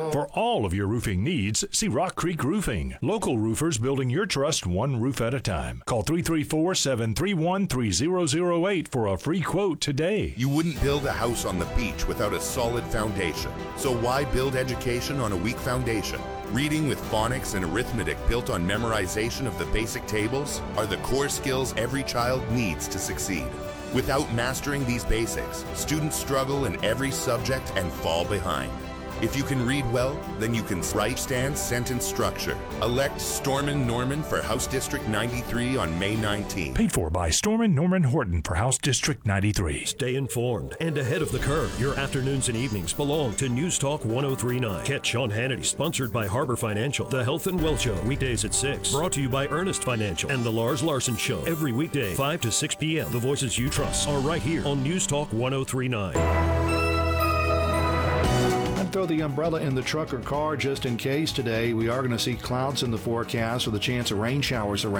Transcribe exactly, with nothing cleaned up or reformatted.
For all of your roofing needs, see Rock Creek Roofing. Local roofers building your trust one roof at a time. Call three three four, seven three one, three zero zero eight for a free quote today. You wouldn't build a house on the beach without a solid foundation. So why build education on a weak foundation? Reading with phonics and arithmetic built on memorization of the basic tables are the core skills every child needs to succeed. Without mastering these basics, students struggle in every subject and fall behind. If you can read well, then you can write, stand, sentence structure. Elect Stormin Norman for House District ninety-three on May nineteenth. Paid for by Stormin Norman Horton for House District ninety-three. Stay informed and ahead of the curve. Your afternoons and evenings belong to News Talk ten thirty-nine. Catch Sean Hannity, sponsored by Harbor Financial. The Health and Wealth Show, weekdays at six. Brought to you by Ernest Financial and the Lars Larson Show. Every weekday, five to six p.m. The voices you trust are right here on News Talk ten thirty-nine. Throw the umbrella in the truck or car just in case today. We are going to see clouds in the forecast with a chance of rain showers around.